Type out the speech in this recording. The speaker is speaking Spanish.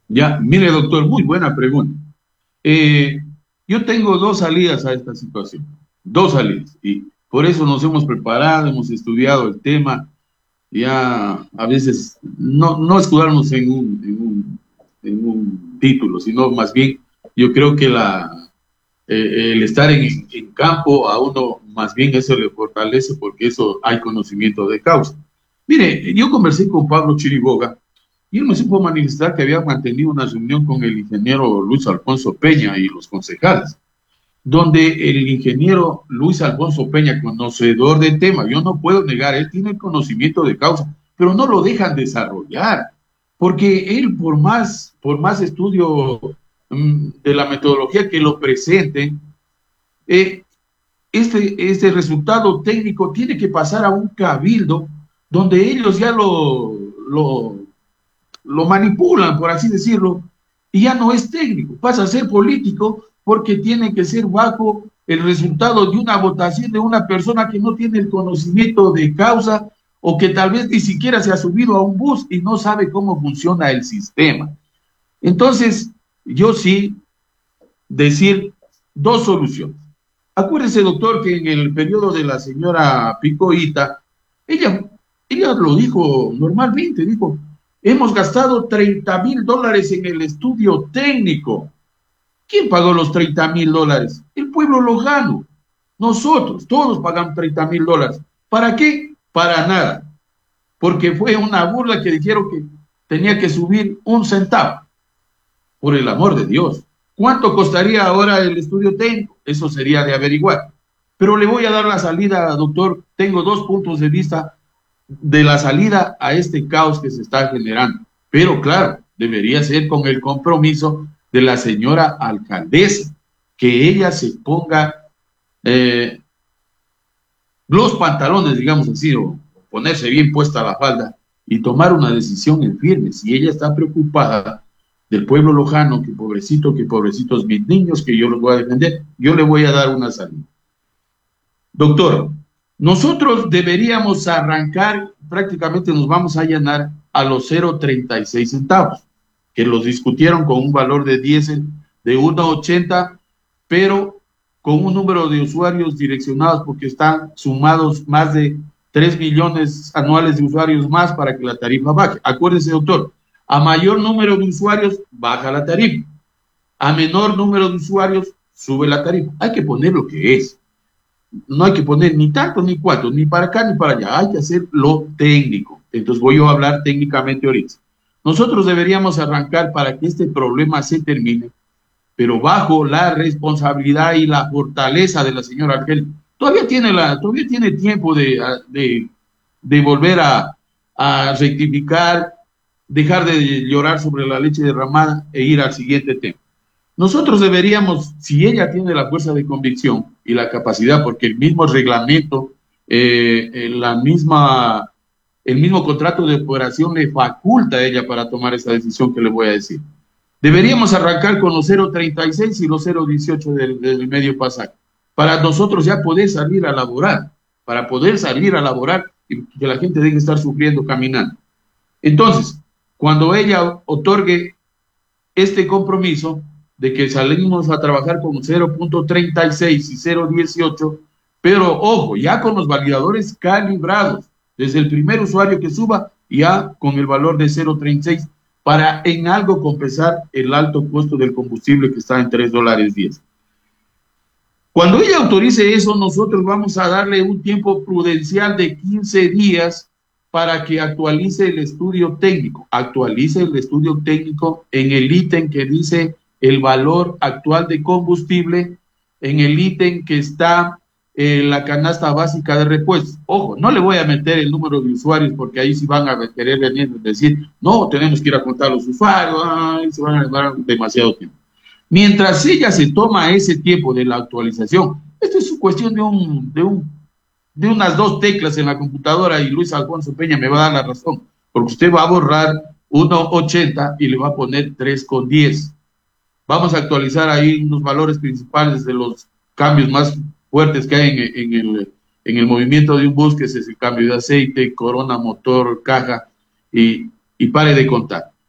Ya, mire, doctor, muy buena pregunta. Eh, yo tengo dos salidas a esta situación, dos salidas, y por eso nos hemos preparado, hemos estudiado el tema, ya a veces no escudarnos en un título, sino más bien yo creo que el estar en campo a uno más bien eso le fortalece porque eso hay conocimiento de causa. Mire, yo conversé con Pablo Chiriboga y él me supo manifestar que había mantenido una reunión con el ingeniero Luis Alfonso Peña y los concejales, donde el ingeniero Luis Alfonso Peña, conocedor del tema, yo no puedo negar, él tiene el conocimiento de causa, pero no lo dejan desarrollar, porque él por más estudio de la metodología que lo presenten, eh, este resultado técnico tiene que pasar a un cabildo donde ellos ya lo manipulan, por así decirlo, y ya no es técnico, pasa a ser político porque tiene que ser bajo el resultado de una votación de una persona que no tiene el conocimiento de causa o que tal vez ni siquiera se ha subido a un bus y no sabe cómo funciona el sistema. Entonces, yo sí decir dos soluciones. Acuérdese, doctor, que en el periodo de la señora Picoita, ella, ella lo dijo normalmente, dijo, hemos gastado $30,000 en el estudio técnico. ¿Quién pagó los $30,000? El pueblo lojano. Nosotros, todos pagamos $30,000. ¿Para qué? Para nada. Porque fue una burla que dijeron que tenía que subir un centavo. Por el amor de Dios. ¿Cuánto costaría ahora el estudio técnico? Eso sería de averiguar. Pero le voy a dar la salida, doctor. Tengo dos puntos de vista de la salida a este caos que se está generando. Pero claro, debería ser con el compromiso de la señora alcaldesa, que ella se ponga eh, los pantalones, digamos así, o ponerse bien puesta la falda y tomar una decisión en firme. Si ella está preocupada del pueblo lojano, que pobrecitos mis niños, que yo los voy a defender, yo le voy a dar una salida. Doctor, nosotros deberíamos arrancar, prácticamente nos vamos a allanar a los 0,36 centavos, que los discutieron con un valor de 10, de 1,80, pero con un número de usuarios direccionados, porque están sumados más de 3 millones anuales de usuarios más para que la tarifa baje. Acuérdese, doctor, a mayor número de usuarios, baja la tarifa. A menor número de usuarios, sube la tarifa. Hay que poner lo que es. No hay que poner ni tanto ni cuánto, ni para acá ni para allá. Hay que hacer lo técnico. Entonces voy a hablar técnicamente ahorita. Nosotros deberíamos arrancar para que este problema se termine, pero bajo la responsabilidad y la fortaleza de la señora Argel. Todavía tiene tiempo de volver a rectificar, dejar de llorar sobre la leche derramada e ir al siguiente tema. Nosotros deberíamos, si ella tiene la fuerza de convicción y la capacidad, porque el mismo reglamento, el mismo contrato de operación le faculta a ella para tomar esa decisión que le voy a decir. Deberíamos arrancar con los 0,36 y los 0,18 del medio pasaje, para nosotros ya poder salir a laborar, para poder salir a laborar y que la gente deje de estar sufriendo caminando. Entonces, cuando ella otorgue este compromiso de que salimos a trabajar con 0,36 y 0,18, pero ojo, ya con los validadores calibrados, desde el primer usuario que suba, ya con el valor de 0,36, para en algo compensar el alto costo del combustible que está en $3.10. Cuando ella autorice eso, nosotros vamos a darle un tiempo prudencial de 15 días para que actualice el estudio técnico. Actualice el estudio técnico en el ítem que dice el valor actual de combustible, en el ítem que está en la canasta básica de repuestos. Ojo, no le voy a meter el número de usuarios porque ahí sí van a querer venir a decir, no, tenemos que ir a contar los usuarios, ay, se van a llevar demasiado tiempo. Mientras ella se toma ese tiempo de la actualización, esto es cuestión de unas dos teclas en la computadora y Luis Alfonso Peña me va a dar la razón, porque usted va a borrar 1,80 y le va a poner 3,10. Vamos a actualizar ahí unos valores principales de los cambios más fuertes que hay en el movimiento de un bus, que es el cambio de aceite, corona, motor, caja, y pare de contar.